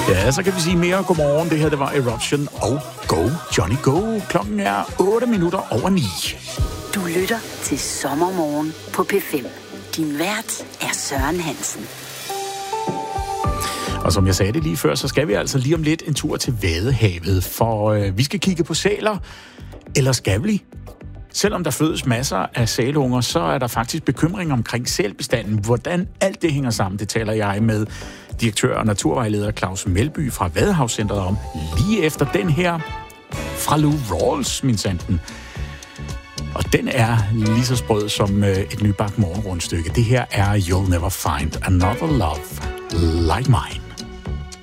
Ja, så kan vi sige mere godmorgen. Det her, det var Eruption og Go Johnny Go. Klokken er 8:08. Du lytter til Sommermorgen på P5. Din vært er Søren Hansen. Og som jeg sagde det lige før, så skal vi altså lige om lidt en tur til Vadehavet, for vi skal kigge på sæler. Eller skal vi? Selvom der fødes masser af sælunger, så er der faktisk bekymring omkring sælbestanden. Hvordan alt det hænger sammen, det taler jeg med direktør og naturvejleder Claus Melby fra Vadehavscentret om lige efter den her fra Lou Rawls, min sanden. Og den er lige så sprød som et nybagt morgenrundstykke. Det her er You'll Never Find Another Love Like Mine.